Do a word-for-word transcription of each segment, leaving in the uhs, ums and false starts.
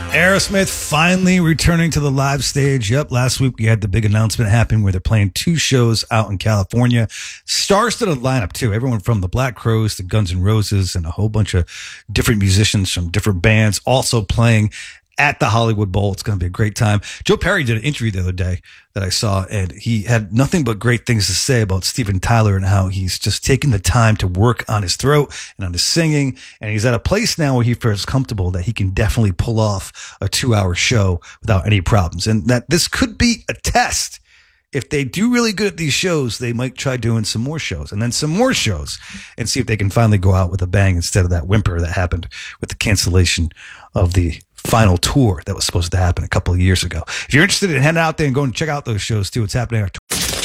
Aerosmith finally returning to the live stage. Yep, last week we had the big announcement happen where they're playing two shows out in California. Star-studded lineup too. Everyone from the Black Crowes to Guns N' Roses and a whole bunch of different musicians from different bands also playing at the Hollywood Bowl. It's going to be a great time. Joe Perry did an interview the other day that I saw, and he had nothing but great things to say about Steven Tyler and how he's just taking the time to work on his throat and on his singing. And he's at a place now where he feels comfortable that he can definitely pull off a two hour show without any problems. And that this could be a test. If they do really good at these shows, they might try doing some more shows and then some more shows and see if they can finally go out with a bang instead of that whimper that happened with the cancellation of the final tour that was supposed to happen a couple of years ago. If you're interested in heading out there and going to check out those shows too, it's happening October.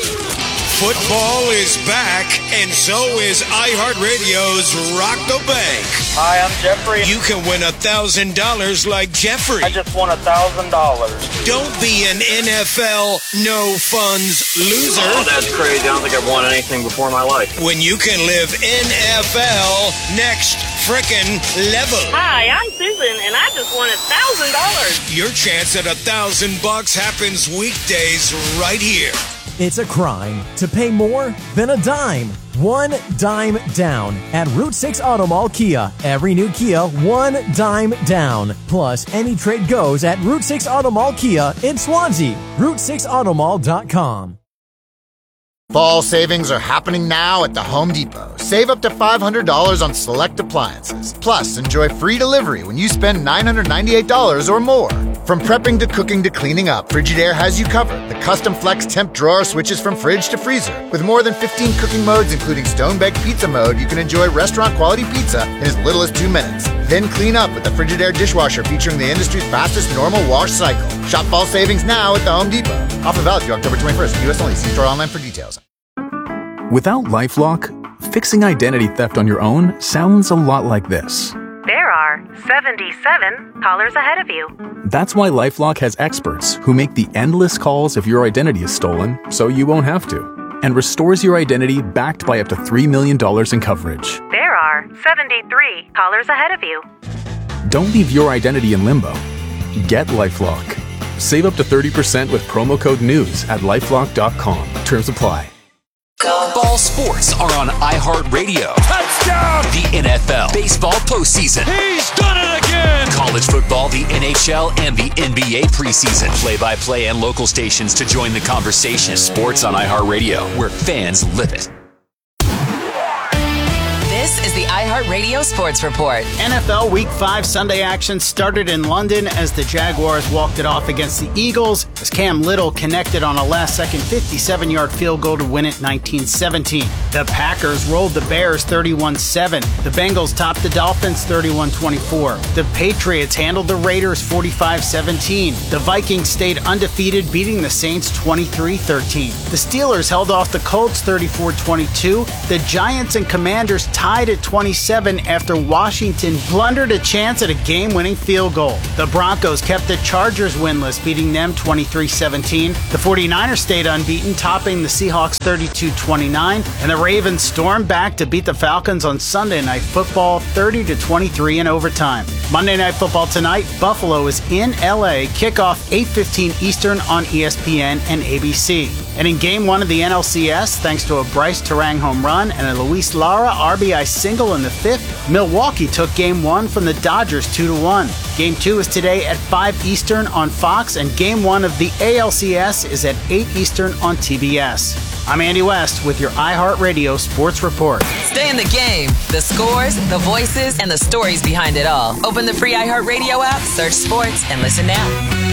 Football is back, and so is iHeartRadio's Rock the Bank. Hi, I'm Jeffrey. You can win one thousand dollars like Jeffrey. I just won one thousand dollars. Don't be an N F L no-funds loser. Oh, that's crazy. I don't think I've won anything before in my life. When you can live N F L next frickin' level. Hi, I'm Susan, and I just won one thousand dollars. Your chance at one thousand bucks happens weekdays right here. It's a crime to pay more than a dime. One dime down at Route six Auto Mall Kia. Every new Kia, one dime down. Plus, any trade goes at Route six Auto Mall Kia in Swansea. Route six auto mall dot com. Fall savings are happening now at the Home Depot. Save up to five hundred dollars on select appliances. Plus, enjoy free delivery when you spend nine hundred ninety-eight dollars or more. From prepping to cooking to cleaning up, Frigidaire has you covered. The custom flex temp drawer switches from fridge to freezer. With more than fifteen cooking modes, including stone-baked pizza mode, you can enjoy restaurant-quality pizza in as little as two minutes. Then clean up with the Frigidaire dishwasher featuring the industry's fastest normal wash cycle. Shop fall savings now at the Home Depot. Offer valid through October twenty-first. U S only. See store online for details. Without LifeLock, fixing identity theft on your own sounds a lot like this. There are seventy-seven callers ahead of you. That's why LifeLock has experts who make the endless calls if your identity is stolen, so you won't have to, and restores your identity backed by up to three million dollars in coverage. There are seventy-three callers ahead of you. Don't leave your identity in limbo. Get LifeLock. Save up to thirty percent with promo code NEWS at lifelock dot com. Terms apply. Ball sports are on iHeartRadio. Touchdown! The N F L, baseball postseason. He's done it again! College football, the N H L, and the N B A preseason. Play-by-play and local stations to join the conversation. Sports on iHeartRadio, where fans live it. This is the iHeartRadio Sports Report. N F L Week five Sunday action started in London as the Jaguars walked it off against the Eagles as Cam Little connected on a last-second fifty-seven-yard field goal to win it nineteen seventeen. The Packers rolled the Bears thirty-one seven. The Bengals topped the Dolphins thirty-one twenty-four. The Patriots handled the Raiders forty-five seventeen. The Vikings stayed undefeated, beating the Saints twenty-three thirteen. The Steelers held off the Colts thirty-four twenty-two. The Giants and Commanders tied at twenty-seven after Washington blundered a chance at a game-winning field goal. The Broncos kept the Chargers winless, beating them twenty-three seventeen. The 49ers stayed unbeaten, topping the Seahawks thirty-two twenty-nine. And the Ravens stormed back to beat the Falcons on Sunday Night Football thirty to twenty-three in overtime. Monday Night Football tonight, Buffalo is in L A. Kickoff eight fifteen Eastern on E S P N and A B C. And in Game one of the N L C S, thanks to a Bryce Terang home run and a Luis Lara R B I single in the fifth, Milwaukee took Game one from the Dodgers two to one. Game two is today at five Eastern on Fox, and Game one of the A L C S is at eight Eastern on T B S. I'm Andy West with your iHeartRadio Sports Report. Stay in the game. The scores, the voices, and the stories behind it all. Open the free iHeartRadio app, search sports, and listen now.